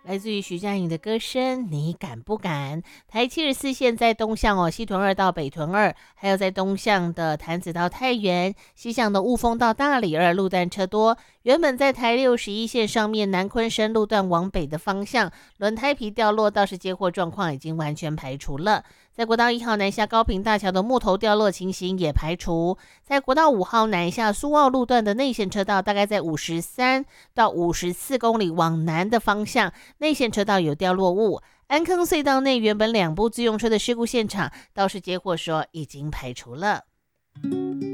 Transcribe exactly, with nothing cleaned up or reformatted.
来自于徐佳莹的歌声，你敢不敢？台七十四线在东向哦，西屯二到北屯二，还有在东向的潭子到太原，西向的雾峰到大里二，路段车多。原本在台六十一线上面，南昆生路段往北的方向，轮胎皮掉落倒是接货状况已经完全排除了。在国道一号南下高屏大桥的木头掉落情形也排除。在国道五号南下苏澳路段的内线车道，大概在五十三到五十四公里往南的方向，内线车道有掉落物。安坑隧道内原本两部自用车的事故现场，倒是接获说已经排除了。